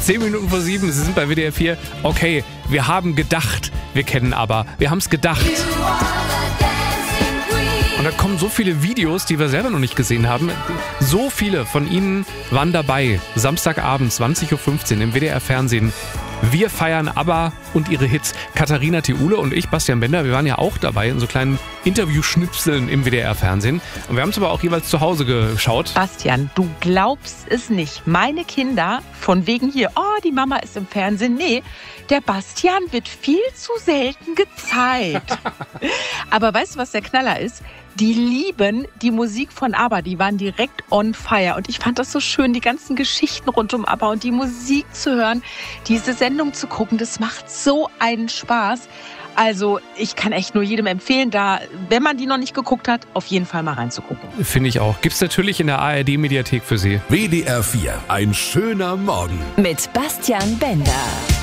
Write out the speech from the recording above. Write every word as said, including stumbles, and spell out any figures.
Zehn Minuten vor sieben, Sie sind bei W D R vier. Okay, wir haben gedacht, wir kennen aber. Wir haben es gedacht. Und da kommen so viele Videos, die wir selber noch nicht gesehen haben. So viele von Ihnen waren dabei. Samstagabend, zwanzig Uhr fünfzehn im W D R-Fernsehen. Wir feiern ABBA und ihre Hits. Katharina Theule und ich, Bastian Bender, wir waren ja auch dabei in so kleinen Interview-Schnipseln im W D R-Fernsehen. Und wir haben es aber auch jeweils zu Hause geschaut. Bastian, du glaubst es nicht. Meine Kinder, von wegen hier, oh, die Mama ist im Fernsehen. Nee, der Bastian wird viel zu selten gezeigt. Aber weißt du, was der Knaller ist? Die lieben die Musik von ABBA, die waren direkt on fire. Und ich fand das so schön, die ganzen Geschichten rund um ABBA und die Musik zu hören, diese Sendung zu gucken, das macht so einen Spaß. Also ich kann echt nur jedem empfehlen, da, wenn man die noch nicht geguckt hat, auf jeden Fall mal reinzugucken. Finde ich auch. Gibt's natürlich in der A R D-Mediathek für Sie. W D R vier, ein schöner Morgen. Mit Bastian Bender.